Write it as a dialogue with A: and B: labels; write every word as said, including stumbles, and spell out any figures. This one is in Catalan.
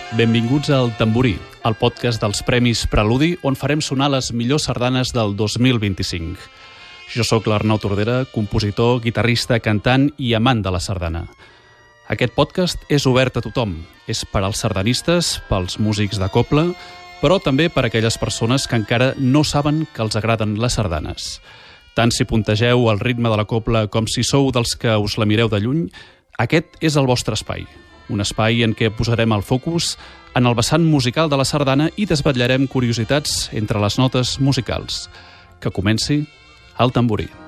A: Benvinguts al Tamborí, el podcast dels Premis Preludi, on farem sonar les millors sardanes del dos mil vint-i-cinc. Jo sóc l'Arnau Tordera, compositor, guitarrista, cantant i amant de la sardana. Aquest podcast és obert a tothom. És per als sardanistes, pels músics de cobla, però també per a aquelles persones que encara no saben que els agraden les sardanes. Tant si puntegeu el ritme de la cobla com si sou dels que us la mireu de lluny, aquest és el vostre espai. Un espai en què posarem el focus en el vessant musical de la sardana i desvetllarem curiositats entre les notes musicals. Que comenci el Tamborí.